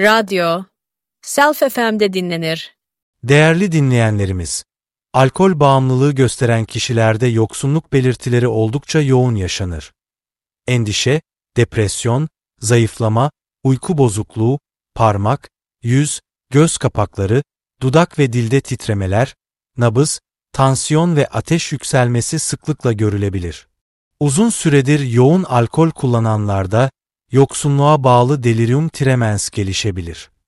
radyo, Self FM'de dinlenir. Değerli dinleyenlerimiz, alkol bağımlılığı gösteren kişilerde yoksunluk belirtileri oldukça yoğun yaşanır. Endişe, depresyon, zayıflama, uyku bozukluğu, parmak, yüz, göz kapakları, dudak ve dilde titremeler, nabız, tansiyon ve ateş yükselmesi sıklıkla görülebilir. Uzun süredir yoğun alkol kullananlarda yoksunluğa bağlı delirium tremens gelişebilir.